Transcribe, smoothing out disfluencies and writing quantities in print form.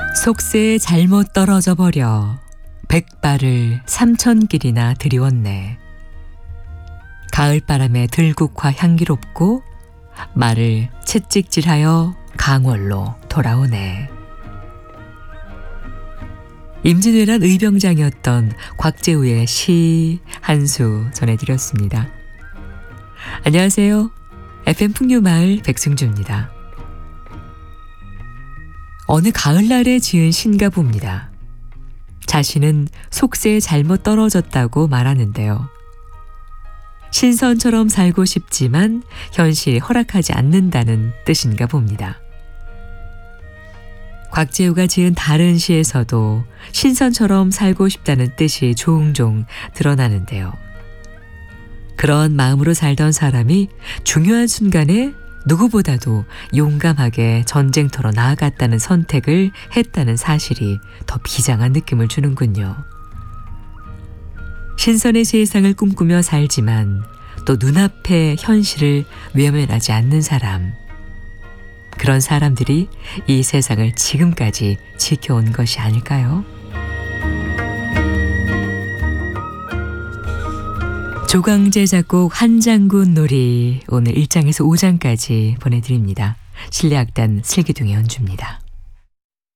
속세에 잘못 떨어져 버려 백발을 삼천길이나 드리웠네. 가을바람에 들국화 향기롭고 말을 채찍질하여 강월로 돌아오네. 임진왜란 의병장이었던 곽재우의 시 한 수 전해드렸습니다. 안녕하세요. FM 풍류마을 백승주입니다. 어느 가을날에 지은 시인가 봅니다. 자신은 속세에 잘못 떨어졌다고 말하는데요. 신선처럼 살고 싶지만 현실이 허락하지 않는다는 뜻인가 봅니다. 곽재우가 지은 다른 시에서도 신선처럼 살고 싶다는 뜻이 종종 드러나는데요. 그런 마음으로 살던 사람이 중요한 순간에 누구보다도 용감하게 전쟁터로 나아갔다는 선택을 했다는 사실이 더 비장한 느낌을 주는군요. 신선의 세상을 꿈꾸며 살지만 또 눈앞의 현실을 외면하지 않는 사람. 그런 사람들이 이 세상을 지금까지 지켜온 것이 아닐까요? 조강재 작곡 한장군 놀이 오늘 1장에서 5장까지 보내드립니다. 실내악단 슬기둥의 연주입니다.